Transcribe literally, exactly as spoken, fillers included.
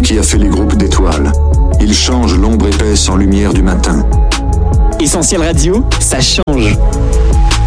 qui a fait les groupes d'étoiles. Il change l'ombre épaisse en lumière du matin. Essentiel Radio, ça change.